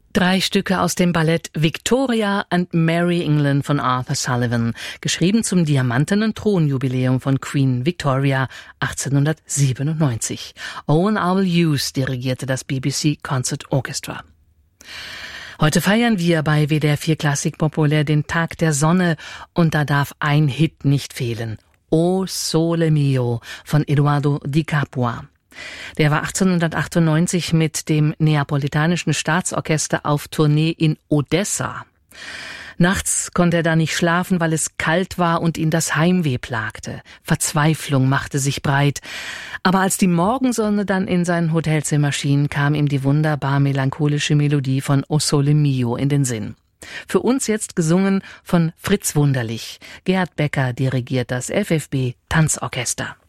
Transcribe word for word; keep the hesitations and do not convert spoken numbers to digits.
Drei Stücke aus dem Ballett Victoria and Mary England von Arthur Sullivan, geschrieben zum diamantenen Thronjubiläum von Queen Victoria achtzehnhundertsiebenundneunzig. Owen Arwel Hughes dirigierte das B B C Concert Orchestra. Heute feiern wir bei W D R vier Klassik Populär den Tag der Sonne und da darf ein Hit nicht fehlen. O Sole Mio von Eduardo Di Capua. Der war achtzehnhundertachtundneunzig mit dem Neapolitanischen Staatsorchester auf Tournee in Odessa. Nachts konnte er da nicht schlafen, weil es kalt war und ihn das Heimweh plagte. Verzweiflung machte sich breit. Aber als die Morgensonne dann in sein Hotelzimmer schien, kam ihm die wunderbar melancholische Melodie von O Sole Mio in den Sinn. Für uns jetzt gesungen von Fritz Wunderlich. Gerhard Becker dirigiert das F F B Tanzorchester.